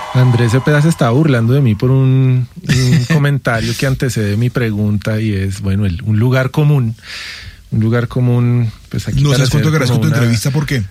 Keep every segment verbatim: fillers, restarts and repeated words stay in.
Andrés Cepeda se estaba burlando de mí por un, un comentario que antecede mi pregunta y es, bueno, el, un lugar común. Un lugar común, pues aquí. No sabes cuánto agradezco tu una... entrevista porque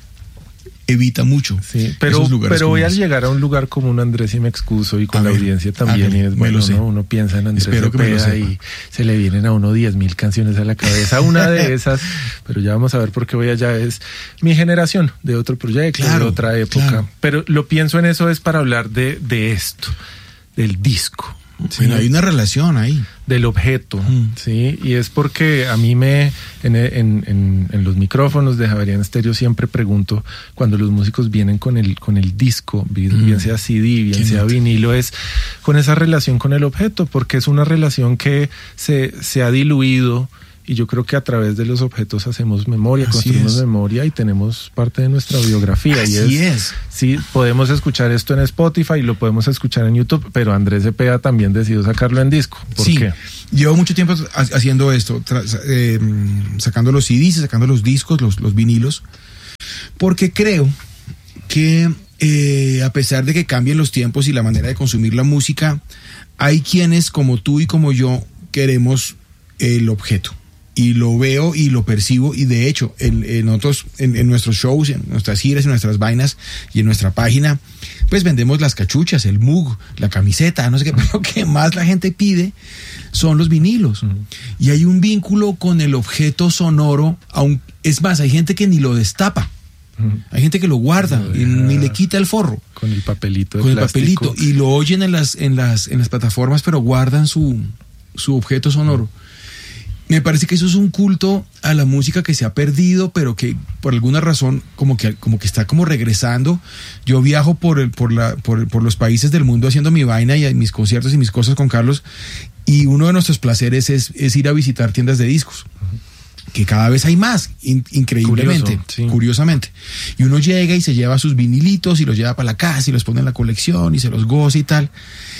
evita mucho. Sí, pero, pero voy a llegar a un lugar común, Andrés, y me excuso, y con a la ver, audiencia también. Y es bueno, ¿no? Uno piensa en Andrés Espero Cepeda y se le vienen a uno diez mil canciones a la cabeza. Una de esas, pero ya vamos a ver por qué voy allá, es mi generación, de otro proyecto, claro, de otra época. Claro. Pero lo pienso en eso es para hablar de, de esto, del disco. Sí, bueno, hay una relación ahí. Del objeto, mm. sí, y es porque a mí me, en, en, en, en los micrófonos de Javeriana Estéreo siempre pregunto, cuando los músicos vienen con el, con el disco, bien, mm. bien sea C D, bien sea vinilo, es con esa relación con el objeto, porque es una relación que se, se ha diluido. Y yo creo que a través de los objetos hacemos memoria, Así construimos es. memoria y tenemos parte de nuestra biografía. Así y es, es. Sí, podemos escuchar esto en Spotify, lo podemos escuchar en YouTube, pero Andrés Cepeda también decidió sacarlo en disco. ¿Por sí, qué? Llevo mucho tiempo haciendo esto, eh, sacando los C Ds, sacando los discos, los, los vinilos, porque creo que eh, a pesar de que cambien los tiempos y la manera de consumir la música, hay quienes como tú y como yo queremos el objeto. Y lo veo y lo percibo, y de hecho en, en otros, en, en nuestros shows, en nuestras giras, en nuestras vainas y en nuestra página, pues vendemos las cachuchas, el mug, la camiseta, no sé qué, pero lo que más la gente pide son los vinilos. Uh-huh. Y hay un vínculo con el objeto sonoro, aun, es más, hay gente que ni lo destapa. Uh-huh. Hay gente que lo guarda y ni le quita el forro. Con el papelito de Con plástico. el papelito. Y lo oyen en las, en las, en las plataformas, pero guardan su, su objeto sonoro. Uh-huh. Me parece que eso es un culto a la música que se ha perdido, pero que por alguna razón como que, como que está como regresando. Yo viajo por, el, por, la, por, por los países del mundo haciendo mi vaina y mis conciertos y mis cosas con Carlos, y uno de nuestros placeres es, es ir a visitar tiendas de discos, que cada vez hay más, in, increíblemente, Curioso, sí. curiosamente. Y uno llega y se lleva sus vinilitos y los lleva para la casa y los pone en la colección y se los goza y tal.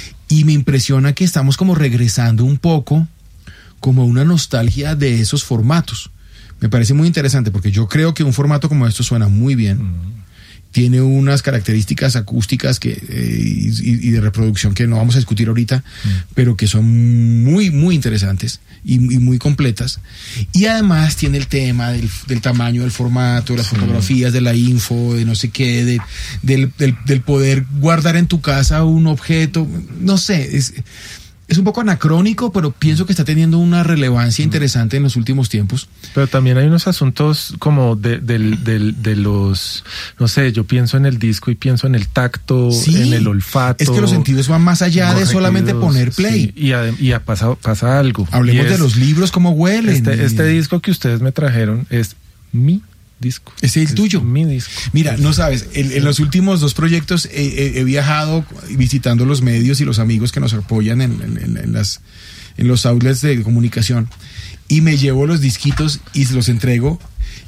Y me impresiona que estamos como regresando un poco como una nostalgia de esos formatos. Me parece muy interesante porque yo creo que un formato como esto suena muy bien. Uh-huh. Tiene unas características acústicas que, eh, y, y de reproducción que no vamos a discutir ahorita, uh-huh. pero que son muy, muy interesantes y, y muy completas. Y además tiene el tema del, del tamaño del formato, de las sí. fotografías, de la info, de no sé qué, de, del, del, del poder guardar en tu casa un objeto. No sé, es... Es un poco anacrónico, pero pienso que está teniendo una relevancia interesante en los últimos tiempos. Pero también hay unos asuntos como de, de, de, de los, no sé, yo pienso en el disco y pienso en el tacto, sí, en el olfato. Es que los sentidos van más allá de solamente poner play. Sí, y, a, y a pasa, pasa algo. Hablemos es, de los libros, cómo huelen. Este, este disco que ustedes me trajeron es mi disco. Es el es tuyo. Mi disco. Mira, no sabes, en, en los últimos dos proyectos he, he, he viajado visitando los medios y los amigos que nos apoyan en, en, en, las, en los outlets de comunicación, y me llevo los disquitos y se los entrego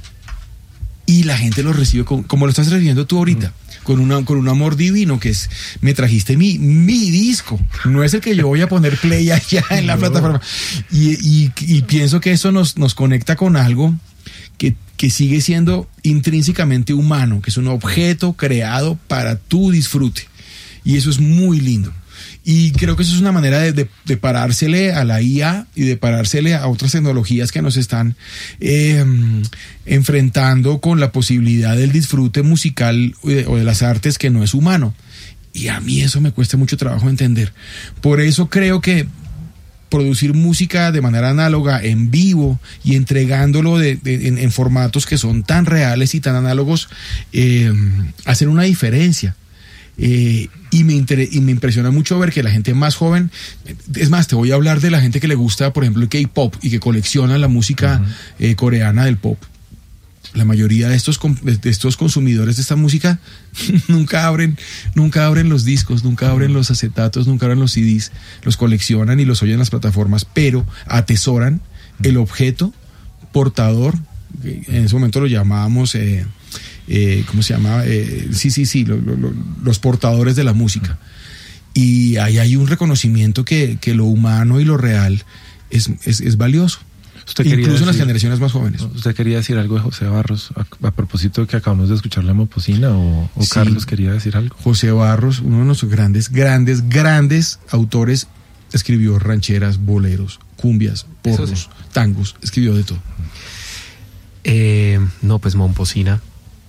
y la gente los recibe como, como lo estás recibiendo tú ahorita. Mm. Con, una, con un amor divino, que es, me trajiste mi, mi disco, no es el que yo voy a poner play allá en la no. plataforma. Y, y, y pienso que eso nos, nos conecta con algo que, que sigue siendo intrínsecamente humano, que es un objeto creado para tu disfrute. Y eso es muy lindo. Y creo que eso es una manera de, de, de parársele a la I A y de parársele a otras tecnologías que nos están eh, enfrentando con la posibilidad del disfrute musical o de, o de las artes que no es humano. Y a mí eso me cuesta mucho trabajo entender. Por eso creo que producir música de manera análoga, en vivo, y entregándolo de, de, en, en formatos que son tan reales y tan análogos, eh, hacen una diferencia. Eh, y, me inter- y me impresiona mucho ver que la gente más joven, es más, te voy a hablar de la gente que le gusta, por ejemplo, el K-pop y que colecciona la música uh-huh. eh, coreana del pop. La mayoría de estos, de estos consumidores de esta música nunca abren, nunca abren los discos, nunca abren los acetatos, nunca abren los C Ds, los coleccionan y los oyen en las plataformas, pero atesoran el objeto portador, en ese momento lo llamábamos, eh, eh, ¿cómo se llama? Eh, sí, sí, sí, lo, lo, lo, los portadores de la música. Y ahí hay un reconocimiento que, que lo humano y lo real es, es, es valioso. O Usted quería incluso en las decir- generaciones más jóvenes. ¿Usted quería decir algo de José Barros a, a propósito de que acabamos de escuchar La Momposina o, o Sí. Carlos quería decir algo? José Barros, uno de nuestros grandes, grandes, grandes autores, escribió rancheras, boleros, cumbias, porros, Eso sí. tangos, escribió de todo. Eh, no, pues Momposina.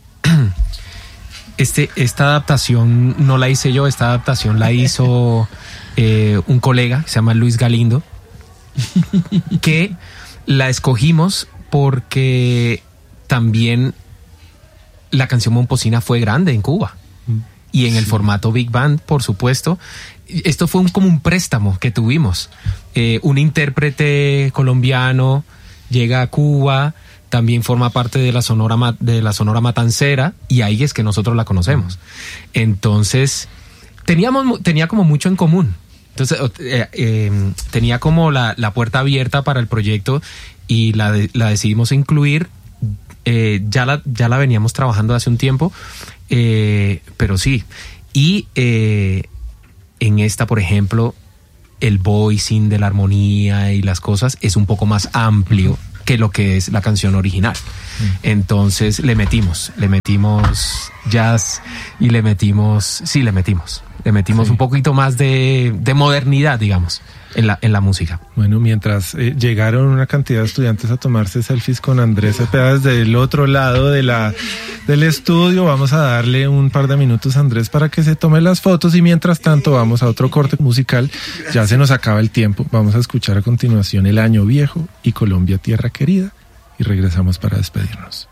Este, esta adaptación no la hice yo, esta adaptación la hizo eh, un colega que se llama Luis Galindo, que la escogimos porque también la canción Momposina fue grande en Cuba y en el formato Big Band, por supuesto. Esto fue un, como un préstamo que tuvimos. Eh, un intérprete colombiano llega a Cuba, también forma parte de la Sonora Ma- de la Sonora Matancera y ahí es que nosotros la conocemos. Entonces, teníamos mu- tenía como mucho en común. Entonces, eh, eh, tenía como la, la puerta abierta para el proyecto y la, de- la decidimos incluir. Eh, ya, la, ya la veníamos trabajando hace un tiempo, eh, pero sí. Y eh, en esta, por ejemplo, el voicing de la armonía y las cosas es un poco más amplio que lo que es la canción original. Entonces le metimos, le metimos jazz y le metimos, sí, le metimos, le metimos Sí. un poquito más de, de modernidad, digamos, en la, en la música. Bueno, mientras eh, llegaron una cantidad de estudiantes a tomarse selfies con Andrés Cepeda desde el otro lado de la, del estudio, vamos a darle un par de minutos a Andrés para que se tome las fotos y mientras tanto vamos a otro corte musical. Ya se nos acaba el tiempo. Vamos a escuchar a continuación El Año Viejo y Colombia Tierra Querida y regresamos para despedirnos.